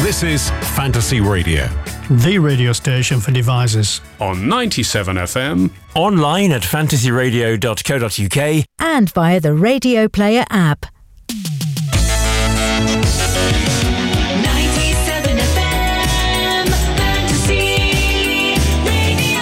This is Fantasy Radio. The radio station for devices. On 97 FM. Online at fantasyradio.co.uk. And via the Radio Player app. 97 FM Fantasy Radio.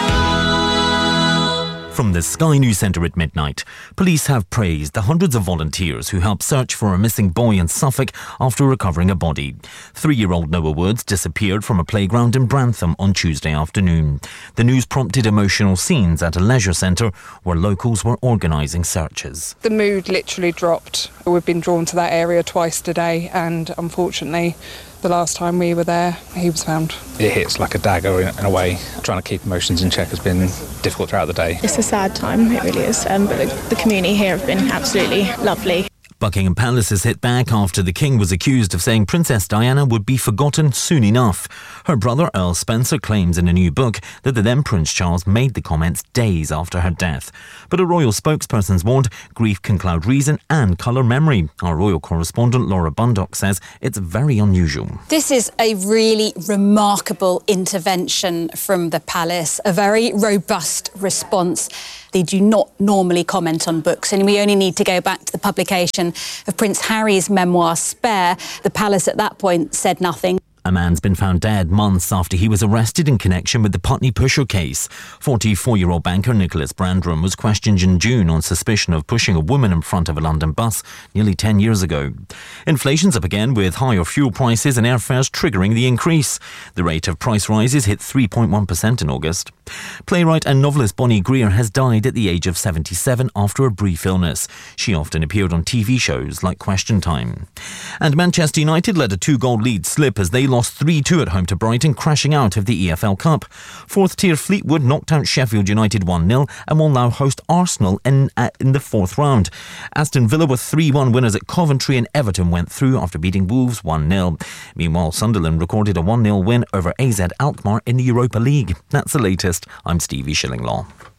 From the Sky News Centre at midnight, police have praised the hundreds of volunteers who helped search for a missing boy in Suffolk after recovering a body. 3-year-old Noah Woods disappeared from a playground in Brantham on Tuesday afternoon. The news prompted emotional scenes at a leisure centre where locals were organising searches. The mood literally dropped. We've been drawn to that area twice today, and unfortunately, the last time we were there, he was found. It hits like a dagger in a way. Trying to keep emotions in check has been difficult throughout the day. It's a sad time, it really is, but the community here have been absolutely lovely. Buckingham Palace has hit back after the King was accused of saying Princess Diana would be forgotten soon enough. Her brother Earl Spencer claims in a new book that the then Prince Charles made the comments days after her death. But a royal spokesperson's warned grief can cloud reason and colour memory. Our royal correspondent Laura Bundock says it's very unusual. This is a really remarkable intervention from the palace, a very robust response. They do not normally comment on books, and we only need to go back to the publication of Prince Harry's memoir, Spare. The palace at that point said nothing. A man's been found dead months after he was arrested in connection with the Putney Pusher case. 44-year-old banker Nicholas Brandram was questioned in June on suspicion of pushing a woman in front of a London bus nearly 10 years ago. Inflation's up again, with higher fuel prices and airfares triggering the increase. The rate of price rises hit 3.1% in August. Playwright and novelist Bonnie Greer has died at the age of 77 after a brief illness. She often appeared on TV shows like Question Time. And Manchester United let a 2-goal lead slip as they lost 3-2 at home to Brighton, crashing out of the EFL Cup. Fourth-tier Fleetwood knocked out Sheffield United 1-0 and will now host Arsenal in the fourth round. Aston Villa were 3-1 winners at Coventry, and Everton went through after beating Wolves 1-0. Meanwhile, Sunderland recorded a 1-0 win over AZ Alkmaar in the Europa League. That's the latest. I'm Stevie Shillinglaw.